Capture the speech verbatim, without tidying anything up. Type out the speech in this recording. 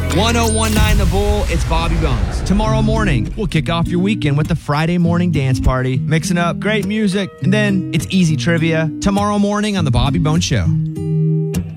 one oh one nine The Bull, it's Bobby Bones. Tomorrow morning, we'll kick off your weekend with the Friday morning dance party, mixing up great music, and then it's easy trivia tomorrow morning on The Bobby Bones Show.